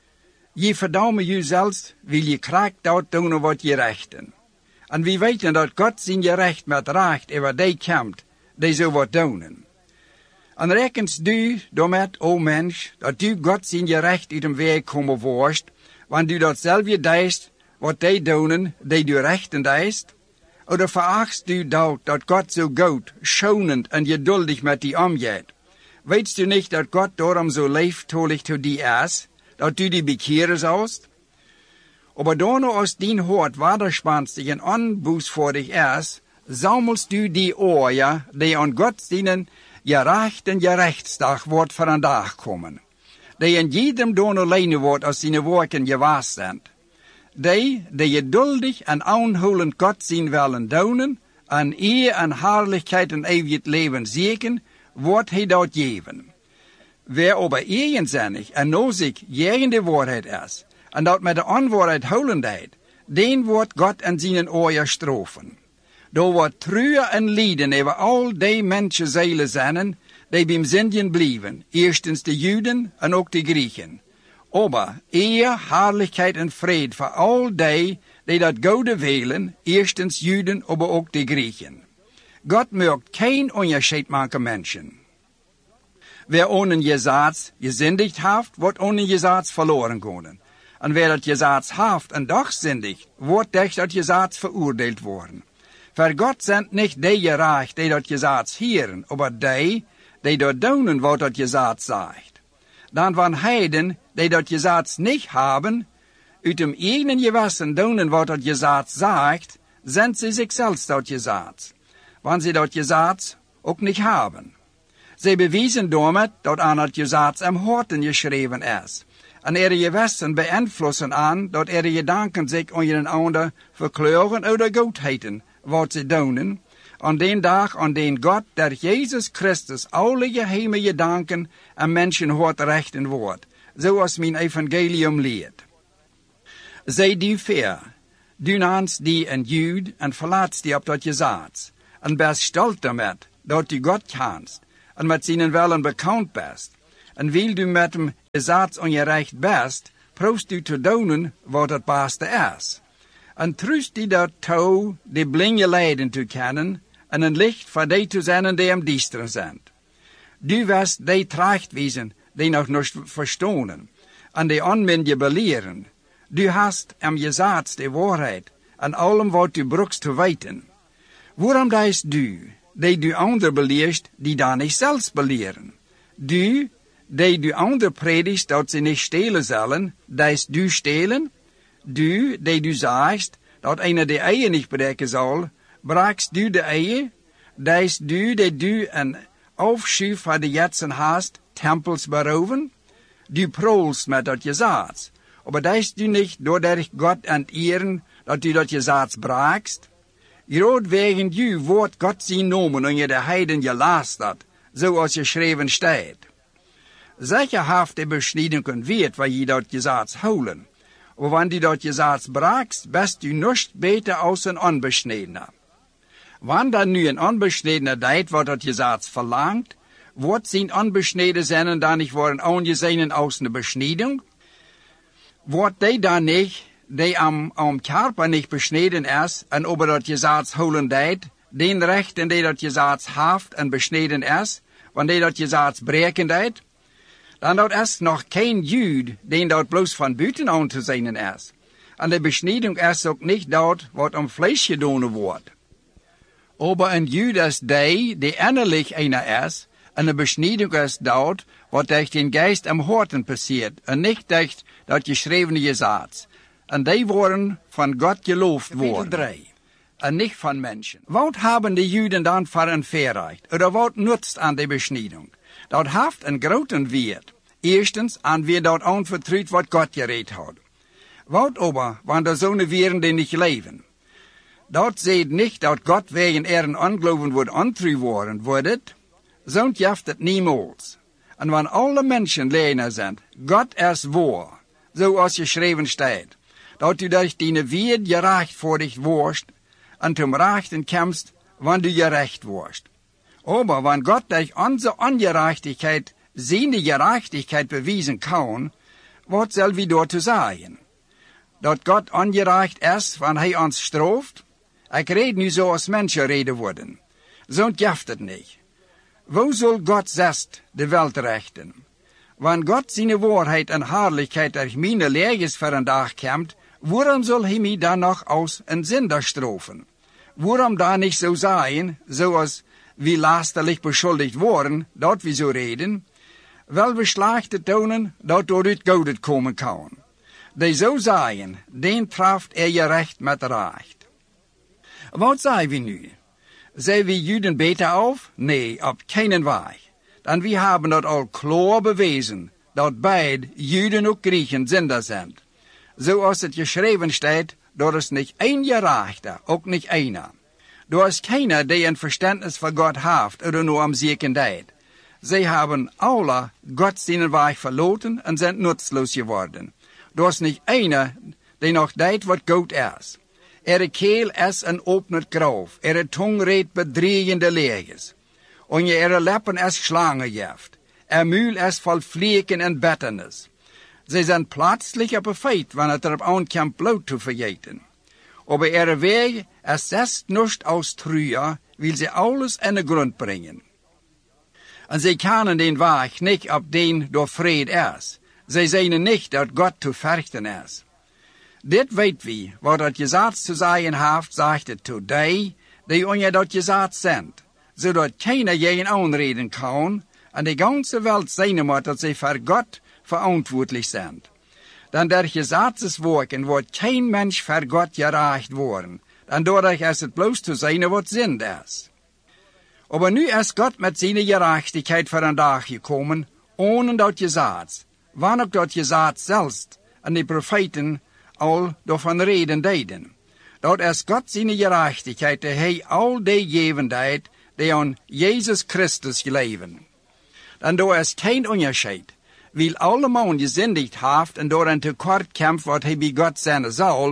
Je verdaume je selbst, will je kracht dat doen wat je rechten. En we weten dat God zijn je recht met recht over die komt, die zo wat doen. En rekens du daarmet, o mens, dat du God zijn je recht uit hem weg komen worst, want du dat zelfje deist, wat die doen, die du rechten deist? Oder verachtst du dat, dat God zo goed, schonend en geduldig met die omgeht? Weetst du niet dat God daarom zo lieftolig to die is, dat du die bekehren sollst? Aber dono aus din Hort waderspanstig en onbußvordig is, sammelst du die Ohren, die an Gott seinen gerechten Gerechtsdag wordt voor een dag komen. Die in jedem dono leine wordt als zijn werken gewaast zijn. Die, die geduldig en aanhoudend Gott zijn willen doen, en eer en herrlichkeit en eeuwig leven zieken, wordt hij dat geven. Wer aber eigenzinnig en nozig gegen de waarheid is, en dat met de onwaarheid houdendheid, den wordt God en zijn oren straffen. Door wordt treuren en lijden over al die mensenzielen zijn, die bij zindjen blijven, eerstens de Juden en ook de Grieken. Aber eer, herrlichkeit en vrede voor al die, die dat goede willen, eerstens Juden, aber ook de Grieken. God maakt geen onderscheid maken mensen. Wer ohne Gesetz gesündigt haft, wird ohne Gesetz verloren gehen. Und wer das Gesetz haft und doch sündigt, wird durch das Gesetz verurteilt worden. Für Gott sind nicht die gerecht, die das Gesetz hören, aber die, die dort tun, was das Gesetz sagt. Dann wenn Heiden, die das Gesetz nicht haben, uit dem eigenen Gewissen tun, was das Gesetz sagt, sind sie sich selbst das Gesetz. Wenn sie das Gesetz auch nicht haben. Sie bewiesen damit, dat aan het Gesetz am Horten geschreven is. En ihre Gewissen beeinflussen aan, dat ihre Gedanken sich an ihren ander verkleuren oder Gottheiten, wat sie doen, an den Tag, an den Gott, der Jesus Christus alle geheime Gedanken am Menschenhort rechten wordt, zoals mijn evangelium leert. Zij die ver, Du naamst die een Jude en verlaatst die op dat je zaad. En best stolt daarmet dat du God kennst en met zijn wellen bekend best. En wil du met hem je zaad ongerecht best, proost du te doen wat het beste is. En trust die dat toe de blinde lijden te kennen en een licht voor die te zijn die hem diesteren zijn. Du wirst die tracht wezen die nog niet verstaan en die onmin je beleren. Du hast hem je zaad de waarheid en allem wat du broekst te weten. Waarom deist du, die du ander beleert, die dan niet zelfs beleren? Du, die du ander predist dat ze niet stelen zullen, deist du stelen? Du, die du zegt dat een de eie niet breken zal, braakst du de eie? Deist du, die du een afschuw van de jetsen haast, tempels beroven? Du prolst met dat je zaad. Aber deist du niet doordat God enteren dat du dat je zaad braakst? Groot wegen du wordt God zijn nomen en je de heiden je laast dat, zoals je schreven staat. Zeker haft de besneden weet waar je dat je zaad houden. Maar wanneer du dat je zaad braakst, best du niet beter als een onbesnedener. Wanneer dan nu een onbesnedener deed wat dat je zaad verlangt, wordt zijn onbesneden zijn dan niet worden aangezien als een besneding? Wordt die dan niet, die am, am Körper niet besneden is, en over dat je zaad houden deed, den rechten die dat je zaad haft en besneden is, wanneer dat je zaad breken deed? Dan dat is nog geen Jude, die dat bloos van buiten aan te zijn is. En de besneding is ook niet dat wat om vlees gedaan wordt. Aber een Jude is die, die innerlijk einer is, en de besneding is dat wat durch den Geist am Horten passiert, en niet durch dat geschrevene je zaad. En die worden van God geloofd worden. En niet van mensen. Wat hebben de Juden dan voor een verrecht? Oder wat nutzt aan de besneding? Dat heeft een grote wert. Eerstens, aan wie dat aanvertrouwt wat God gereed had. Wat aber, wanneer zo'n weren die niet leven? Dat zegt niet dat God wegen eren ongeloven wordt ontrouw worden, wordt het? Zo'n jeft het niemals. En wanneer alle mensen leren zijn, God is waar, zoals geschreven staat, dat u durch die weer gerecht voor dich worst, en zum Rechten kämpfst, wanneer du gerecht worst. Aber wenn Gott durch unsere Ungerechtigkeit seine Gerechtigkeit beweisen kann, was soll wir dort sagen? Dat Gott ungerecht ist, wenn er uns straft? Ich rede nu so, als Menschen reden worden. So gift het nicht. Wo soll Gott selbst de Welt rechten? Wenn Gott seine Wahrheit en Herrlichkeit durch meine Leges für een dag kämmt, waarom soll hij mich dann noch als een Sünder strafen? Waarom da nicht so sein, so als wie lasterlich beschuldigt worden, dat we zo reden, wel we slechte tonen, dat door het goud komen kan. Die zo zijn, den traft er je recht met recht. Wat zijn we nu? Zijn we Juden beter af? Nee, op keinen weg. Dan we hebben dat al klaar bewezen, dat beide Juden ook Griechen Sünder zijn. Zoals het geschreven staat, dat is niet één gerechte, ook niet einer. Er is keiner, die een verständnis van God heeft, oder nur am Sieken deed. Zij hebben alle Gott zijn weg verloten en zijn nutzloos geworden. Er is niet einer, die nog deed wat goed is. Ere keel is een opnet graf, ere tong reed bedriegende leges. En je ere lippen is slangengift, er muil is vol vleken en betternis. Zij zijn plötzlich op een feit, wanneer het erop aankomt bloot te vergeten. Aber ihre Weg ist selbst nicht aus Trühe, will sie alles in den Grund bringen. Und sie kennen den Weg nicht, ob den durch Fried ist. Sie sehen nicht, dass Gott zu fürchten ist. Dit weet wie, wat dat gezaad zu sein haft, sagt het zu die, die onje dat gezaad sind, zodat keiner je aanreden kan, en de ganze Welt zijn moet dat sie voor Gott verantwoordelijk zijn. Dan der Gesetzeswerken wordt kein Mensch voor God gerecht worden, dan dadurch is het bloos te zijn wat Sünd is. Aber nu is God met zijn gerechtigheid voor een dag gekomen, ohne dat Gesetz, wanneer ook dat Gesetz zelfs en de profeten al daarvan reden deden. Dat is God zijn gerechtigheid, die hij al die geven deed, die aan Jezus Christus geleven. Dan daar is geen onderscheid. Weil alle man gesündigt haft und door een tekort kämpft wat hij bij God zijn zal,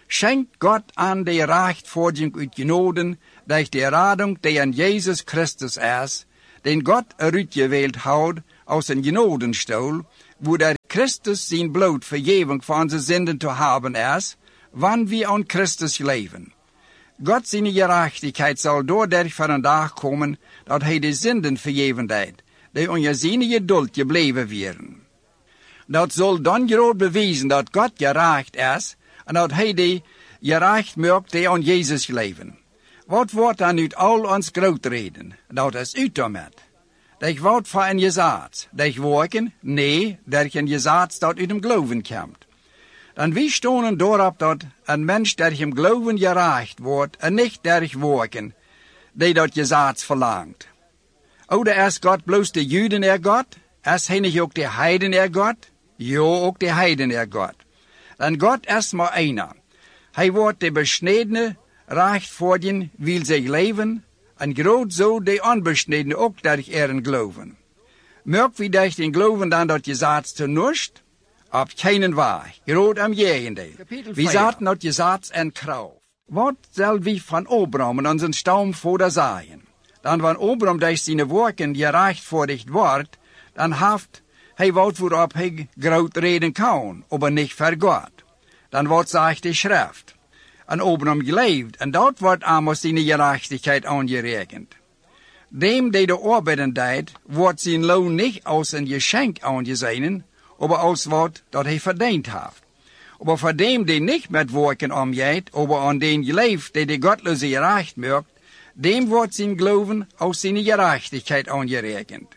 schenkt Gott an de rechtvaardiging uit genoden, durch de radung die an Jesus Christus is, den Gott eruitgewählt houdt aus een genodenstoel, wo der Christus zijn bloed vergeving voor onze zinden te hebben is, wanneer we aan Christus leven. God zijn gerechtigheid zal doordat voor een dag komen, dat hij de zinden vergeven deed, die onder zijn geduld gebleven waren. Dat zal dan groot bewijzen dat God gerecht is, en dat hij de gerecht maakt die aan Jezus leven. Wat wordt dan uit al ons groot reden? Dat is uit daarmee. Dat wordt voor een gezaad. Dat werken? Nee, dat een gezaad dat uit hem geloven komt. Dan wie stonen daarop dat een mens dat hem geloven gerecht wordt, en niet durch werken, die dat gezaad verlangt. Oder is God bloos de Juden er God? Is hij niet ook de Heiden er God? Ja, ook de Heiden er God. Dan God is maar einer. Hij wordt de besnedene rechtvaardigen wil zich leven, en groot zo de onbesnedene ook durch eren geloven. Merkt wie durch den geloven dan dat gezaad te nust? Op keinen weg, groot am gegendeel. Wie zaten dat gezaad en kracht. Wat zal wie van Abraham en onze stamvader zeggen? Dan wanneer Abraham durch zijn werken gerechtvaardigd wordt, dan heeft hij wat waarop hij groot reden kan, aber niet voor God. Dan wordt zegt de schrift. En Abraham geleefd, en dat wordt amos zijn gerechtigheid aangerekend. Dem die de arbeiden deed, wordt zijn loon niet als een geschenk aangezien, aber als wat dat hij verdiend heeft. Aber voor dem die niet met werken omgeet, aber aan den geleefd die de godloze gerecht maakt, dem wordt zijn geloven als zijn gerechtigheid aangerekend.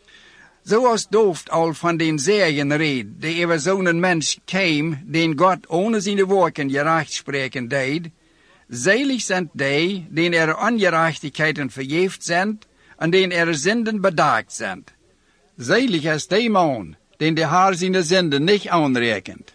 Zoals dooft al van den zeeën reed, die over zo'n mens kwam, den God ohne zijn werken gerecht spreken deed, selig zijn die, den er ongerechtigheden vergeeft zijn, en den er zinden bedaakt zijn. Selig is die man, den de haar zijn zinden niet aanrekent.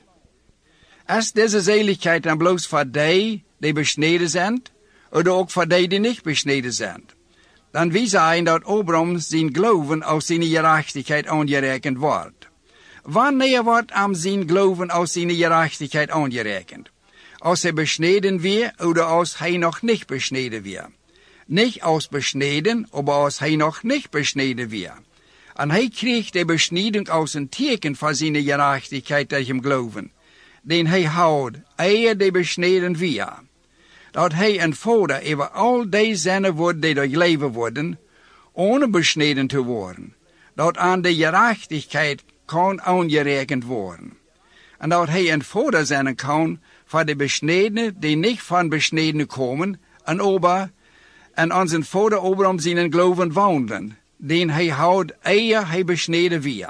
Is deze zeligheid dan bloos voor die, die besneden zijn, of ook voor die, die niet besneden zijn? Dan wie zijn dat Abraham zijn geloven als zijn gerechtigheid aangerekend wordt. Wanneer wordt aan zijn geloven als zijn gerechtigheid aangerekend? Als hij besneden weer, of als hij nog niet besneden weer. Niet als besneden, maar als hij nog niet besneden weer. En hij kreeg de besneding als een teken van zijn gerechtigheid durch hem geloven, den hij houdt, eer de besneden weer. Dat hij een vader over al die zinnen wordt die door leven worden, ohne besneden te worden. Dat aan de gerechtigheid kan aangerekend worden. En dat hij een vader zijn kan voor de besnedenen die niet van besnedenen komen, en ober, en aan zijn vader Abraham zijn geloven wandelen, den hij houdt eer hij besneden weer.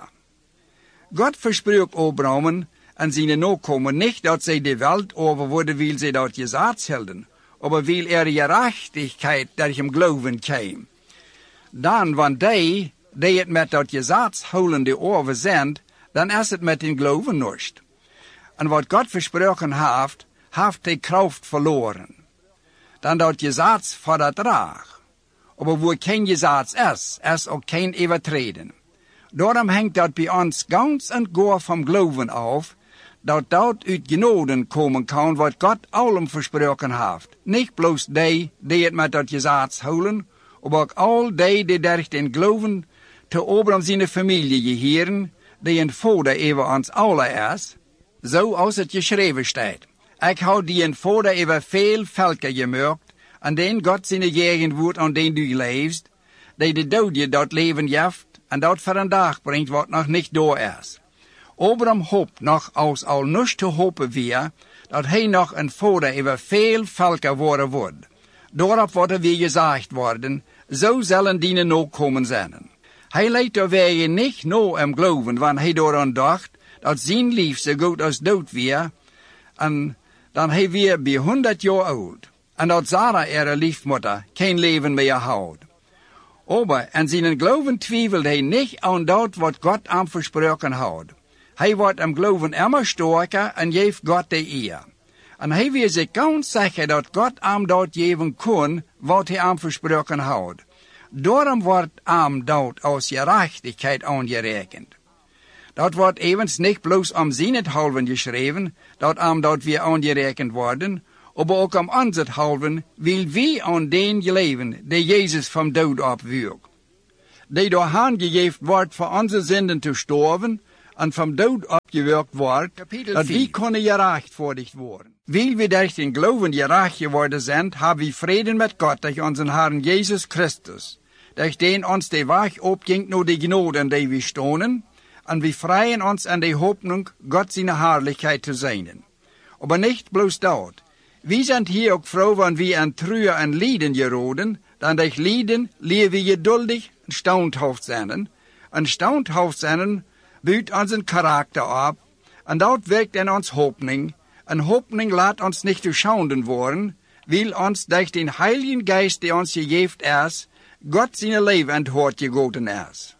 God verspreekt Abraham en zijn nakomen niet dat zij de wereld over worden wil zij dat gezaad hielden, aber wil er gerechtigheid durch hem geloven kwam. Dan, wanneer die, die het met dat gezaadsholende over zijn, dan is het met den geloven nust. En wat God versproken heeft, heeft de kracht verloren. Dan dat gezaads voor dat raag. Aber wo kein gezaads is, is ook geen overtreden. Daarom hangt dat bij ons ganz en gar vom geloven af, dat dat uit genoden komen kan wat God allem versproken heeft. Niet bloos die, die het met dat gezaads houden, maar ook al die, die durch den geloven te Abraham zijn familie geheren, die een vader over ons alle is, zo als het geschreven staat. Ik hou die een vader over veel volken gemaakt, en den God zijn gegend wordt aan den du leefst, die de dode dat leven jeft, en dat voor een dag brengt wat nog niet door is. Abraham hoopt nog als al niets te hopen weer, dat hij nog een vader over veel volken worden wordt. Daarop wordt er weer gezegd worden, zo zullen die nakomen zijn. Hij leidt er weer niet no hem geloven, wanneer hij daaraan dacht, dat zijn lief zo goed als dood weer, en dan hij weer bij honderd jaar oud, en dat Sarah er liefmoeder geen leven meer houdt. Aber en zijn geloven twijfelt hij niet aan dat wat God hem versproken houdt. Hij wordt hem geloven immer sterker en geeft God de eer. En hij wil zich ganz zeker dat God hem dat geven kon wat hij hem versproken houdt. Daarom wordt hem dat als gerechtigheid aangerekend. Dat wordt evens niet bloos om zijnethalven geschreven, dat am dat wir aangerekend worden, aber ook om onzethalven, wil wie aan den leven, die Jezus vom dood opwierp. Die door aangegeven wordt voor onze zinden te sterven, en vom dood opgewürkt wordt, dat wie kunnen gerechtvaardigd worden. Weil wir durch den Glauben gerecht geworden sind, haben wir Frieden mit Gott durch unseren Herrn Jesus Christus, durch den uns der Weg opging nur die Gnade, in der wir stonden, und wir freien uns an der Hoffnung, Gott seine Herrlichkeit zu sehen. Aber nicht bloß dort. Wir sind hier auch froh, wenn wir an Trühe und Lieden geraten, denn durch Lieden leben wir geduldig und standhaft sein. Und standhaft sein büht unseren Charakter ab, und dort wirkt in uns Hoffnung. Und Hoffnung lässt uns nicht zu Schanden worden, weil uns durch den Heiligen Geist, der uns gegeben ist, Gott seine Leben enthoort gegoten ist.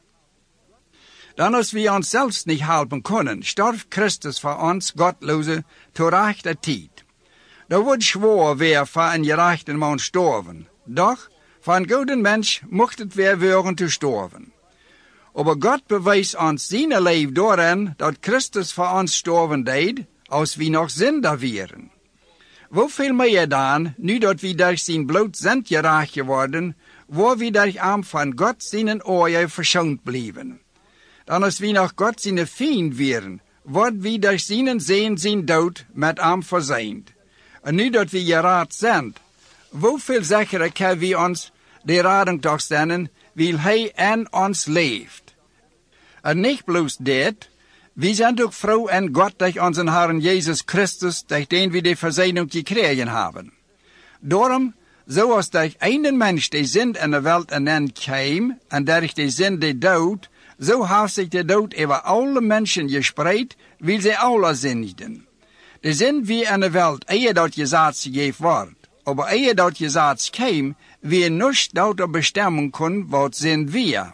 Dann, als wir uns selbst nicht helfen können, starb Christus für uns Gottlose zur rechten Zeit. Da wird schwor, wer für einen gerechten Mann sterben. Doch, für einen guten Mensch mochtet wer wären zu sterben. Aber Gott beweist uns seine Leben darin, dass Christus für uns sterben deed, als wir noch Sünder wären. Wofür mehr dann, nu dat wir durch sein Blut sind gerecht geworden, wo wir durch Arm von Gott seinen Ohren verschont blieben. Dann als wir noch Gott seine Feind wären, wird wir durch seinen Sehen sein Tod mit Arm versehnt. Und nu dat wir gerat sind, wofür sicherer können wir uns die Radung doch stellen, weil er in uns lebt. Und nicht bloß das, wir sind auch froh in Gott durch unseren Herrn Jesus Christus, durch den wir die Versöhnung gekriegt haben. Darum, so als durch einen Mensch die Sünd in der Welt ernannt kam, und durch die Sünd die Tod, so hat sich der Tod über alle Menschen gespreit, weil sie alle sündigten. Die Sünd wie in der Welt, ehe dort Gesetz gegeben wird, aber ehe dort Gesetz kam, wir nicht dort bestimmen können, was sind wir.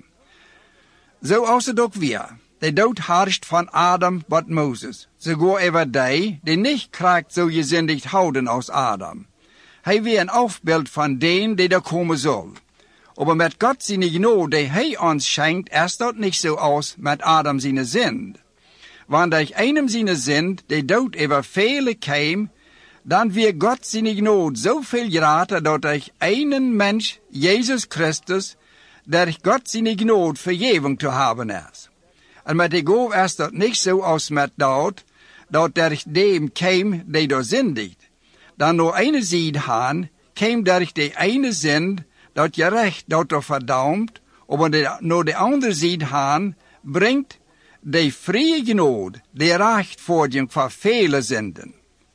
So außer doch wir. Der Tod herrscht von Adam bis Moses, sogar über die, die nicht kriegt so gesündigt houden aus Adam. Hij wie ein Aufbild von dem, der da kommen soll. Aber mit Gott seine Gnade, die hij uns schenkt, ist das nicht so aus mit Adam seine Sünd. Wenn durch einem seine Sünd der Tod über viele kam, dann wird Gott seine Gnade so viel geraten, dass durch einen Mensch, Jesus Christus, durch Gott seine Gnade Vergebung zu haben ist. Und mit der Gabe ist das nicht so aus mit dort, dass durch dem kam, der da sündigt. Dann nur eine Seite han, kam durch die eine Sünd, dat gerecht, dat er verdammt, aber nur die andere Seite han, bringt die freie Gnade, die Rechtfertigung für viele Sünden.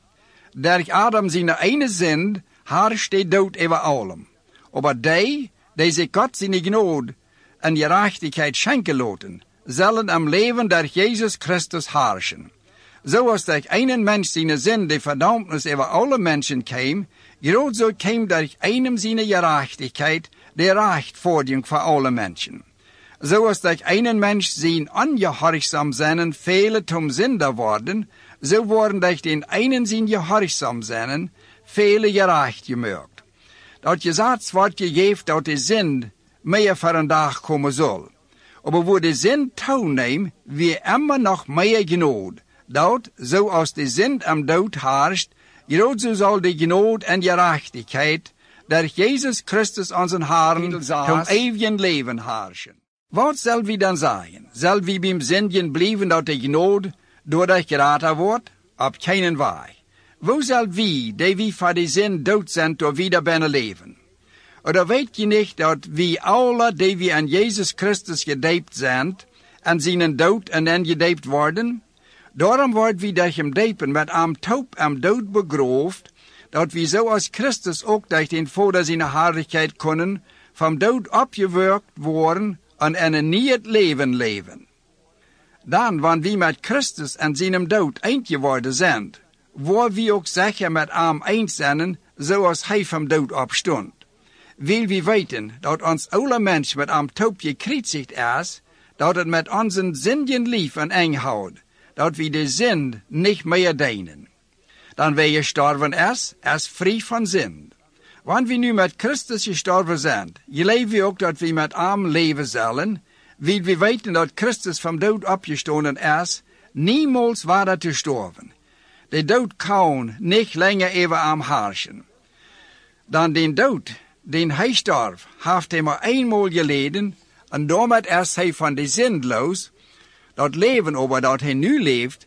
Durch Adam seine eine Sünd, herrscht der Tod über allem. Aber die, die sich Gott seine Gnade und Gerechtigkeit schenken lassen, sollen am Leben durch Jesus Christus herrschen. So als durch einen Mensch seine Sünde Verdammnis über alle Menschen kam, gerade so kam durch einem seine Gerechtigkeit die Rechtfertigung für alle Menschen. So als durch einen Mensch sein ungehorsam sein viele zum Sünder worden, so wurden durch den einen sein gehorsam sein viele gerecht gemacht. Das Gesetz wird gegeben, dass die Sünd mehr für einen Tag kommen soll. Aber wo die Sünd teilnehmen, wir immer noch mehr Gnade. Dort, so als die Sünd am Tod herrscht, gerade so soll die Gnade und Gerechtigkeit durch Jesus Christus unseren Herrn zum ewigen Leben herrschen. Was soll wir dann sagen? Soll wir beim Sünden bleiben, dass die Gnade dadurch geraten wird? Auf keinen Weg. Wo soll wir, die wir für die Sünd tot sind, doch wieder binnen leben? Oder weet je nicht, dass wir alle, die wir an Jesus Christus gedeibt sind, an seinen Tod und dann gedeibt worden? Darum wordt wir durch im Deipen mit am Taub am Tod begroft, dass wir so als Christus auch durch den Vater seiner Herrlichkeit können, vom Tod abgewürgt worden und ein neues Leben leben. Dann, wenn wir mit Christus an seinem Tod eins geworden sind, wo wir auch sicher mit ihm eins sind, so als er vom Tod abstund. Weil wir weten, dass uns alle Menschen mit am Taub gekreuzigt ist, dass es mit unseren Sünden lief und eng haut, dass wir die Sünd nicht mehr dienen. Dann wer gestorben ist, ist frei von Sünd. Wenn wir nu mit Christus gestorben sind, leben wir auch, dass wir mit ihm leben sollen, wie wir weten dat Christus vom dood opgestonden is, niemals verder te sterven. De dood kan niet langer over hem herrschen. Dan den dood, den hij starf, heeft hij maar eenmaal geleden, en daarmee is hij van de zin los. Dat leven over dat hij nu leeft,